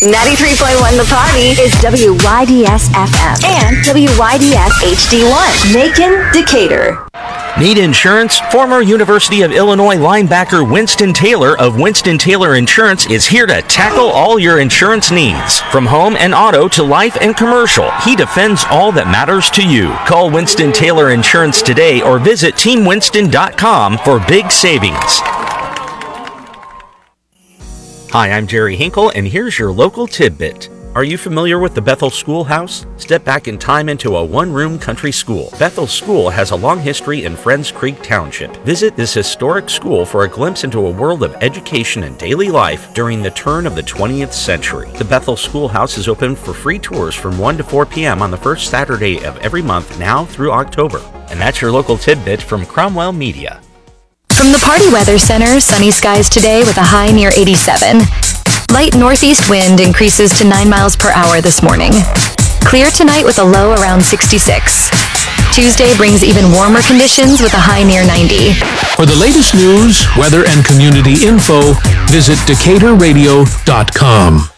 93.1 The Party is WYDS FM and WYDS HD1. Macon, Decatur. Need insurance? Former University of Illinois linebacker Winston Taylor of Winston Taylor Insurance is here to tackle all your insurance needs. From home and auto to life and commercial, he defends all that matters to you. Call Winston Taylor Insurance today or visit teamwinston.com for big savings. Hi, I'm Jerry Hinkle, and here's your local tidbit. Are you familiar with the Bethel Schoolhouse? Step back in time into a one-room country school. Bethel School has a long history in Friends Creek Township. Visit this historic school for a glimpse into a world of education and daily life during the turn of the 20th century. The Bethel Schoolhouse is open for free tours from 1 to 4 p.m. on the first Saturday of every month now through October. And that's your local tidbit from Cromwell Media. From the Party Weather Center, sunny skies today with a high near 87. Light northeast wind increases to 9 miles per hour this morning. Clear tonight with a low around 66. Tuesday brings even warmer conditions with a high near 90. For the latest news, weather, and community info, visit DecaturRadio.com.